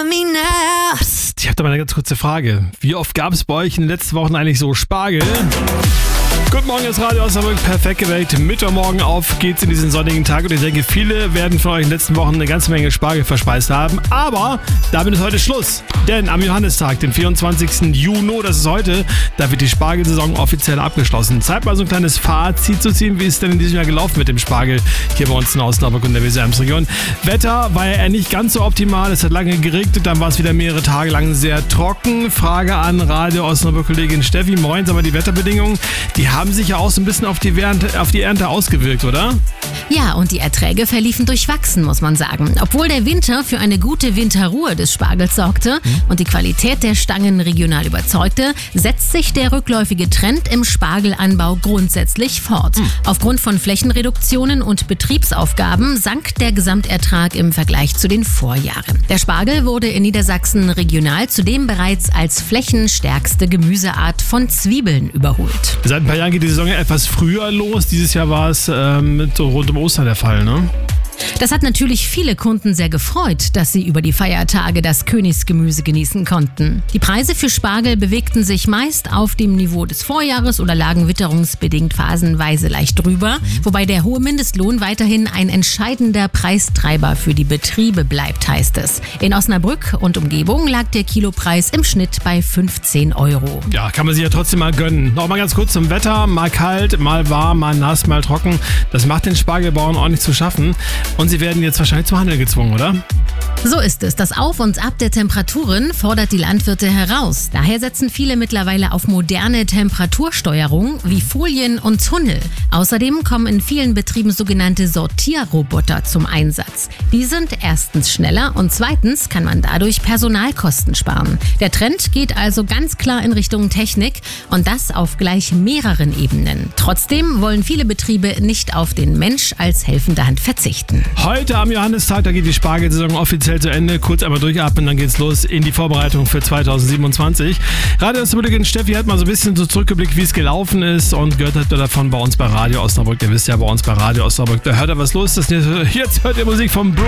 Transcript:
me now. Psst, ich habe da mal eine ganz kurze Frage. Wie oft gab es bei euch in den letzten Wochen eigentlich so Spargel? Guten Morgen, das Radio Osnabrück, perfekt geweckt. Mittwochmorgen auf geht's in diesen sonnigen Tag und ich denke, viele werden von euch in den letzten Wochen eine ganze Menge Spargel verspeist haben. Aber damit ist heute Schluss. Denn am Johannistag, den 24. Juni, das ist heute, da wird die Spargelsaison offiziell abgeschlossen. Zeit mal so ein kleines Fazit zu ziehen, wie ist denn in diesem Jahr gelaufen mit dem Spargel hier bei uns in Osnabrück und der Weser-Ems-Region. Wetter war ja nicht ganz so optimal, es hat lange geregnet, dann war es wieder mehrere Tage lang sehr trocken. Frage an Radio Osnabrück-Kollegin Steffi, moin, sag mal, die Wetterbedingungen, die haben sich ja auch so ein bisschen auf die Ernte ausgewirkt, oder? Ja, und die Erträge verliefen durchwachsen, muss man sagen. Obwohl der Winter für eine gute Winterruhe des Spargels sorgte und die Qualität der Stangen regional überzeugte, setzt sich der rückläufige Trend im Spargelanbau grundsätzlich fort. Aufgrund von Flächenreduktionen und Betriebsaufgaben sank der Gesamtertrag im Vergleich zu den Vorjahren. Der Spargel wurde in Niedersachsen regional zudem bereits als flächenstärkste Gemüseart von Zwiebeln überholt. Seit ein paar Jahren geht die Saison ja etwas früher los. Dieses Jahr war es so rund um Ostern der Fall, ne? Das hat natürlich viele Kunden sehr gefreut, dass sie über die Feiertage das Königsgemüse genießen konnten. Die Preise für Spargel bewegten sich meist auf dem Niveau des Vorjahres oder lagen witterungsbedingt phasenweise leicht drüber, wobei der hohe Mindestlohn weiterhin ein entscheidender Preistreiber für die Betriebe bleibt, heißt es. In Osnabrück und Umgebung lag der Kilopreis im Schnitt bei 15 €. Ja, kann man sich ja trotzdem mal gönnen. Noch mal ganz kurz zum Wetter. Mal kalt, mal warm, mal nass, mal trocken. Das macht den Spargelbauern ordentlich zu schaffen. Und sie werden jetzt wahrscheinlich zum Handel gezwungen, oder? So ist es. Das Auf und Ab der Temperaturen fordert die Landwirte heraus. Daher setzen viele mittlerweile auf moderne Temperatursteuerung wie Folien und Tunnel. Außerdem kommen in vielen Betrieben sogenannte Sortierroboter zum Einsatz. Die sind erstens schneller und zweitens kann man dadurch Personalkosten sparen. Der Trend geht also ganz klar in Richtung Technik und das auf gleich mehreren Ebenen. Trotzdem wollen viele Betriebe nicht auf den Mensch als helfende Hand verzichten. Heute am Johannistag, da geht die Spargelsaison offiziell zu Ende. Kurz einmal durchatmen, dann geht's los in die Vorbereitung für 2027. Radio Osnabrück, Steffi hat mal so ein bisschen so zurückgeblickt, wie es gelaufen ist und gehört hat davon bei uns bei Radio Osnabrück. Ihr wisst ja, bei uns bei Radio Osnabrück, da hört er was los ist. Jetzt hört ihr Musik vom